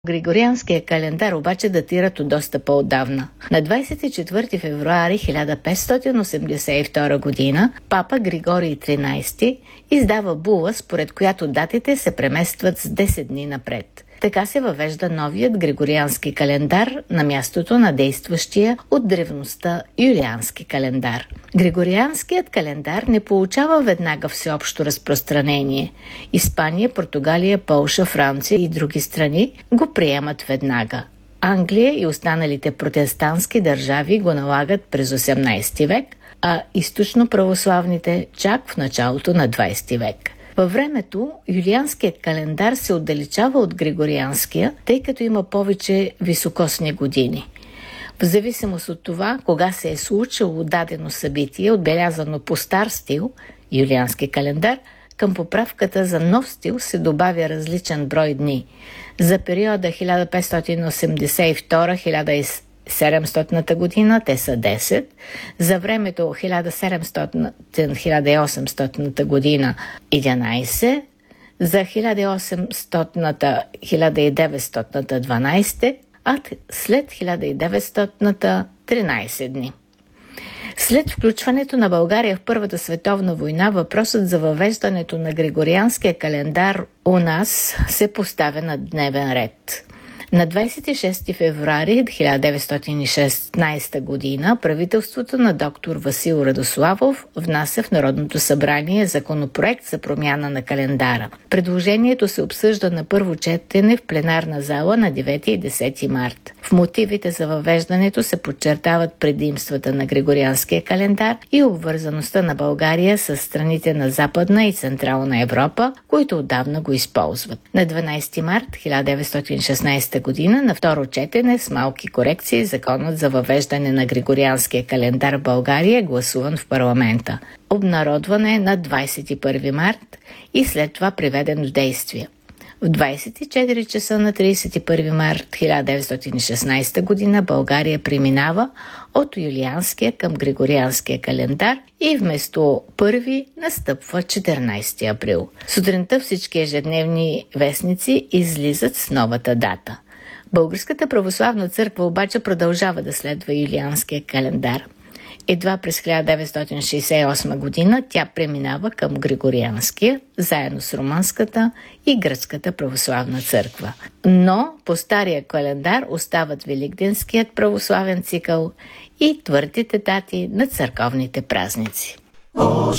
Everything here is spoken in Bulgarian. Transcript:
Григорианския календар обаче датират от доста по-отдавна. На 24 февруари 1582 година папа Григорий XIII издава була, според която датите се преместват с 10 дни напред. Така се въвежда новият григориански календар на мястото на действащия от древността юлиански календар. Григорианският календар не получава веднага всеобщо разпространение. Испания, Португалия, Полша, Франция и други страни го приемат веднага. Англия и останалите протестантски държави го налагат през 18 век, а източно-православните чак в началото на 20 век. Във времето юлианският календар се отдалечава от григорианския, тъй като има повече високосни години. В зависимост от това, кога се е случило дадено събитие, отбелязано по стар стил, юлиански календар, към поправката за нов стил се добавя различен брой дни. За периода 1582-1700 година те са 10, за времето 1700-1800 година 11, за 1800-1900 12, а след 1900 13 дни. След включването на България в Първата световна война, въпросът за въвеждането на григорианския календар у нас се поставя на дневен ред. На 26 февруари 1916 година правителството на доктор Васил Радославов внася в Народното събрание законопроект за промяна на календара. Предложението се обсъжда на първо четене в пленарна зала на 9 и 10 март. В мотивите за въвеждането се подчертават предимствата на григорианския календар и обвързаността на България с страните на Западна и Централна Европа, които отдавна го използват. На 12 март 1916 година на второ четене с малки корекции законът за въвеждане на григорианския календар в България е гласуван в парламента. Обнародване на 21 март и след това приведен в действие. В 24 часа на 31 март 1916 година България преминава от юлианския към григорианския календар и вместо 1 настъпва 14 април. Сутринта всички ежедневни вестници излизат с новата дата. Българската православна църква обаче продължава да следва юлианския календар. Едва през 1968 година тя преминава към григорианския, заедно с румънската и гръцката православна църква. Но по стария календар остават великденският православен цикъл и твърдите дати на църковните празници. О,